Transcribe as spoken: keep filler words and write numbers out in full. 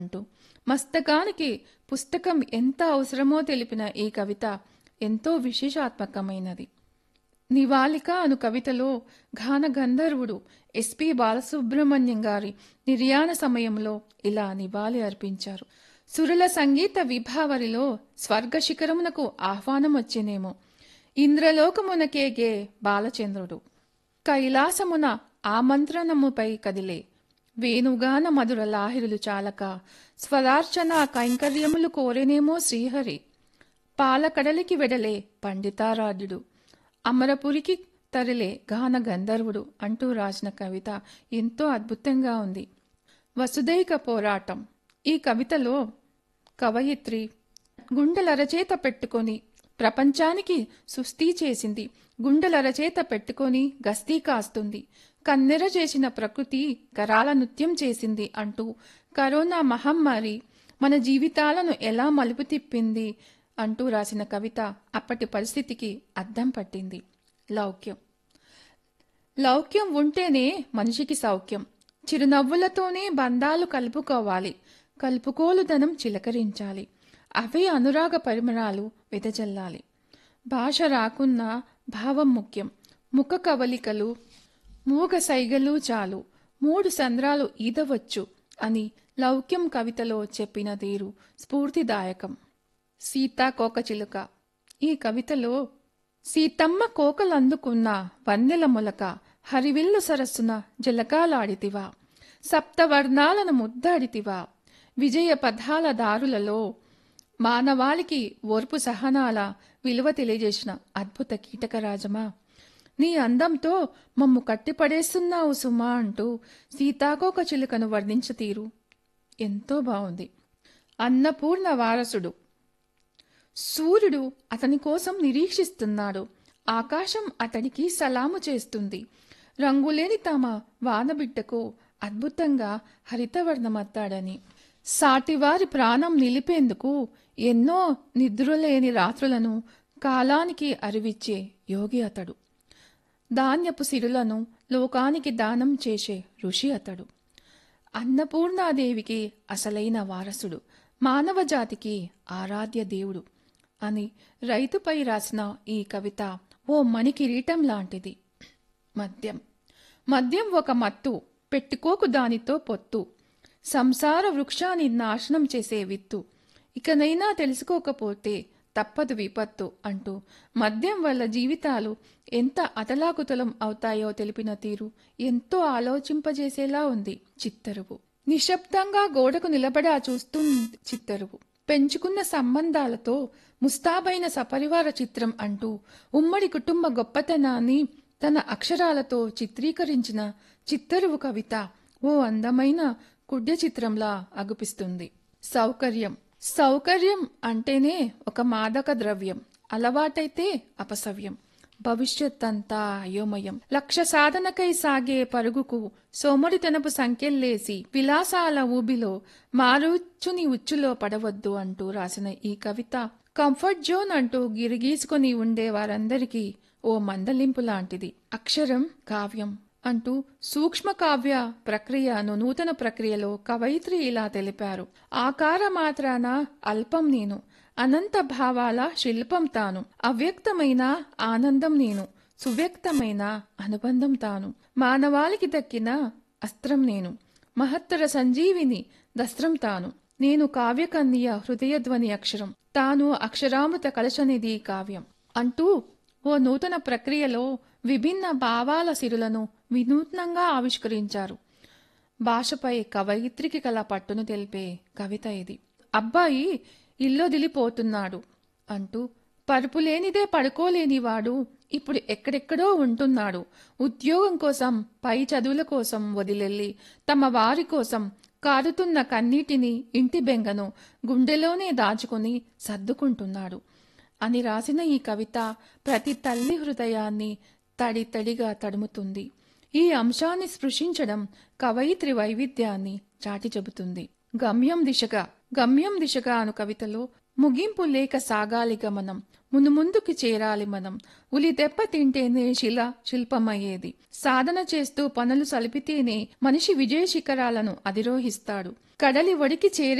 అంటూ మస్తకానికి పుస్తకం ఎంత అవసరమో తెలిపిన ఈ కవిత ఎంతో విశేషాత్మకమైనది. నివాళిక అను కవితలో గాన గంధర్వుడు ఎస్పి బాలసుబ్రహ్మణ్యం గారి నిర్యాణ సమయంలో ఇలా నివాళి అర్పించారు. సురుల సంగీత విభావరిలో స్వర్గ శిఖరమునకు ఆహ్వానం వచ్చేనేమో, ఇంద్రలోకమునకేగే బాలచంద్రుడు కైలాసమున ఆమంత్రణముపై కదిలే, వేణుగాన మధుర లాహిరులు చాలక స్వరార్చన కైంకర్యములు కోరెనేమో శ్రీహరి, పాలకడలికి వెడలే పండితారాధ్యుడు, అమరపురికి తరిలే గాన గంధర్వుడు అంటూ రాసిన కవిత ఎంతో అద్భుతంగా ఉంది. వసుదైక పోరాటం ఈ కవితలో కవయిత్రి గుండెలరచేత పెట్టుకొని ప్రపంచానికి సుస్థి చేసింది, గుండెలరచేత పెట్టుకొని గస్తీ కాస్తుంది, కన్నెర చేసిన ప్రకృతి కరాల నృత్యం చేసింది అంటూ కరోనా మహమ్మారి మన జీవితాలను ఎలా మలుపు తిప్పింది అంటూ రాసిన కవిత అప్పటి పరిస్థితికి అద్దం పట్టింది. లౌక్యం లౌక్యం ఉంటేనే మనిషికి సౌఖ్యం, చిరునవ్వులతోనే బంధాలు కలుపుకోవాలి, కలుపుకోలుదనం చిలకరించాలి, అవే అనురాగ పరిమళాలు వెదజల్లాలి. భాష రాకున్నా భావం ముఖ్యం, ముఖ కవలికలు మూగ సైగలు చాలు, మూడు సంద్రాలు ఈదవచ్చు అని లౌక్యం కవితలో చెప్పిన తీరు స్ఫూర్తిదాయకం. సీతాకోకచిలుక ఈ కవితలో సీతమ్మ కోకలందుకున్న వన్నెల మొలక, హరివిల్లు సరస్సున జలకాలాడితివా, సప్తవర్ణాలను ముద్దాడితివా, విజయ పదాల దారులలో మానవాళికి ఓర్పు సహనాల విలువ తెలియజేసిన అద్భుత కీటకరాజమా, నీ అందంతో మమ్ము కట్టిపడేస్తున్నావు సుమా అంటూ సీతాకోక చిలుకను వర్ణించ తీరు ఎంతో బాగుంది. అన్నపూర్ణ వారసుడు సూర్యుడు అతని కోసం నిరీక్షిస్తున్నాడు, ఆకాశం అతడికి సలాము చేస్తుంది, రంగులేని తమ వానబిడ్డకు అద్భుతంగా హరితవర్ణమత్తాడని, సాటివారి ప్రాణం నిలిపేందుకు ఎన్నో నిద్రలేని రాత్రులను కాలానికి అరివిచ్చే యోగి అతడు, ధాన్యపు సిరులను లోకానికి దానం చేసే ఋషి అతడు, అన్నపూర్ణాదేవికి అసలైన వారసుడు, మానవ జాతికి ఆరాధ్య దేవుడు అని రైతుపై రాసిన ఈ కవిత ఓ మణికిరీటం లాంటిది. మద్యం మద్యం ఒక మత్తు, పెట్టుకోకు దానితో పొత్తు, సంసార వృక్షాన్ని నాశనం చేసే విత్తు, ఇకనైనా తెలుసుకోకపోతే తప్పదు విపత్తు అంటూ మద్యం వల్ల జీవితాలు ఎంత అతలాకుతలం అవుతాయో తెలిపిన తీరు ఎంతో ఆలోచింపజేసేలా ఉంది. చిత్తరువు నిశ్శబ్దంగా గోడకు నిలబడా చూస్తుంది చిత్తరువు, పెంచుకున్న సంబంధాలతో ముస్తాబైన సపరివార చిత్రం అంటూ ఉమ్మడి కుటుంబ గొప్పతనాన్ని తన అక్షరాలతో చిత్రీకరించిన చిత్తరువు కవిత ఓ అందమైన కుడ్య చిత్రంలా అగుపిస్తుంది. సౌకర్యం సౌకర్యం అంటేనే ఒక మాదక ద్రవ్యం, అలవాటైతే అపసవ్యం, భవిష్యత్తంతా అయోమయం, లక్ష్య సాధనకై సాగే పరుగుకు సోమరితనపు సంకెళ్లేసి విలాసాల ఊబిలో మారుచుని ఉచ్చులో పడవద్దు అంటూ రాసిన ఈ కవిత కంఫర్ట్ జోన్ అంటూ గిరిగీసుకుని ఉండే వారందరికీ ఓ మందలింపు లాంటిది. అక్షరం కావ్యం అంటూ సూక్ష్మ కావ్య ప్రక్రియను నూతన ప్రక్రియలో కవయిత్రి ఇలా తెలిపారు. ఆకార మాత్రాన అల్పం నేను, అనంత భావాల శిల్పం తాను, అవ్యక్తమైన ఆనందం నేను, సువ్యక్తమైన అనుబంధం తాను, మానవాళికి దక్కిన అస్త్రం నేను, మహత్తర సంజీవిని దస్త్రం తాను, నేను కావ్యకన్య హృదయధ్వని అక్షరం, తాను అక్షరామృత కలశనిధి కావ్యం అంటూ ఓ నూతన ప్రక్రియలో విభిన్న భావాల సిరులను వినూత్నంగా ఆవిష్కరించారు. భాషపై కవయిత్రికి కల పట్టును తెలిపే కవిత ఇది. అబ్బాయి ఇల్లొదిలిపోతున్నాడు అంటూ పరుపులేనిదే పడుకోలేనివాడు ఇప్పుడు ఎక్కడెక్కడో ఉంటున్నాడు, ఉద్యోగం కోసం పై చదువుల కోసం వదిలెళ్ళి తమ వారి కోసం కారుతున్న కన్నీటిని ఇంటి బెంగను గుండెలోనే దాచుకుని సర్దుకుంటున్నాడు అని రాసిన ఈ కవిత ప్రతి తల్లి హృదయాన్ని తడి తడిగా తడుముతుంది. ఈ అంశాన్ని స్పృశించడం కవయిత్రి వైవిధ్యాన్ని చాటి చెబుతుంది. గమ్యం దిశగా గమ్యం దిశగా అను కవితలో ముగింపు లేక సాగాలి గమనం, మునుముందుకు చేరాలి మనం, ఉలి దెబ్బ తింటేనే శిల శిల్పమయ్యేది, సాధన చేస్తూ పనులు సలిపితేనే మనిషి విజయ శిఖరాలను అధిరోహిస్తాడు, కడలి ఒడికి చేరి